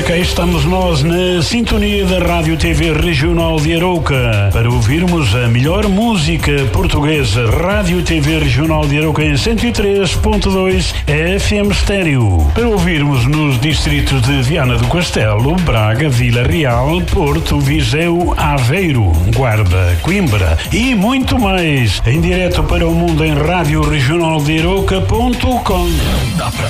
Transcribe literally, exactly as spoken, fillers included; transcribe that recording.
ora cá estamos nós na sintonia da Rádio T V Regional de Arouca para ouvirmos a melhor música portuguesa. Rádio T V Regional de Arouca em cento e três ponto dois F M Estéreo. Para ouvirmos nos distritos de Viana do Castelo, Braga, Vila Real, Porto, Viseu, Aveiro, Guarda, Coimbra e muito mais. Em direto para o mundo em rádio regional de Arouca ponto com. Dá para